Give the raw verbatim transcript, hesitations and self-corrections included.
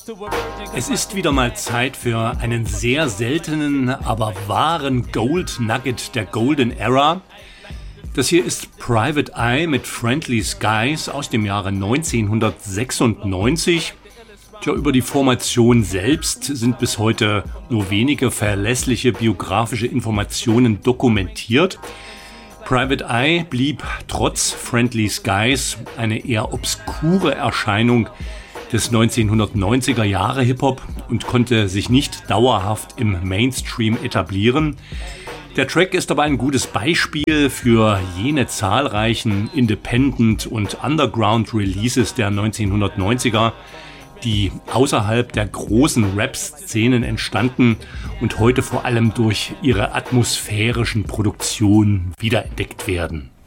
Es ist wieder mal Zeit für einen sehr seltenen, aber wahren Gold Nugget der Golden Era. Das hier ist Private Eye mit Friendly Skies aus dem Jahre neunzehnhundertsechsundneunzig. Tja, über die Formation selbst sind bis heute nur wenige verlässliche biografische Informationen dokumentiert. Private Eye blieb trotz Friendly Skies eine eher obskure Erscheinung des neunzehnhundertneunziger Jahre Hip-Hop und konnte sich nicht dauerhaft im Mainstream etablieren. Der Track ist aber ein gutes Beispiel für jene zahlreichen Independent- und Underground-Releases der neunzehnhundertneunziger, die außerhalb der großen Rap-Szenen entstanden und heute vor allem durch ihre atmosphärischen Produktionen wiederentdeckt werden.